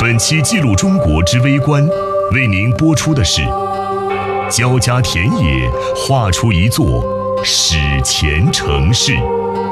本期记录中国之微观，为您播出的是焦家田野画出一座史前城市。